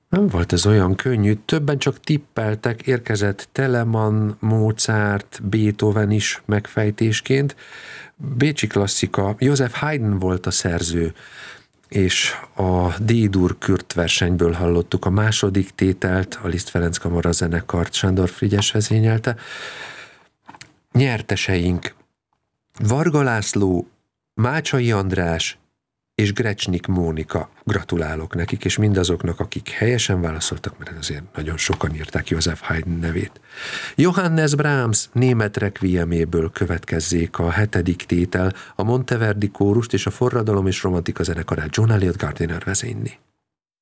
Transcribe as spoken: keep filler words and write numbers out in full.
Nem volt ez olyan könnyű, többen csak tippeltek, érkezett Telemann, Mozart, Beethoven is megfejtésként. Bécsi klasszika, Joseph Haydn volt a szerző, és a D-dur Kürt versenyből hallottuk a második tételt, a Liszt Ferenc Kamara zenekart Sándor Frigyes vezényelte. Nyerteseink Varga László, Mácsai András és Grecsnik Mónika. Gratulálok nekik, és mindazoknak, akik helyesen válaszoltak, mert azért nagyon sokan írták Joseph Haydn nevét. Johannes Brahms német requieméből következzék a hetedik tétel, a Monteverdi kórust és a Forradalom és Romantika zenekarát John Eliot Gardiner vezényli.